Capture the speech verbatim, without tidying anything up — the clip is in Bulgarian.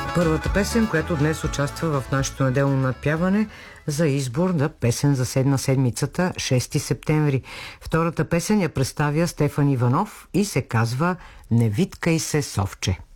Първата песен, която днес участва в нашето неделно надпяване за избор на песен за седна седмицата, шести септември. Втората песен я представя Стефан Иванов и се казва "Не виткай се, совче".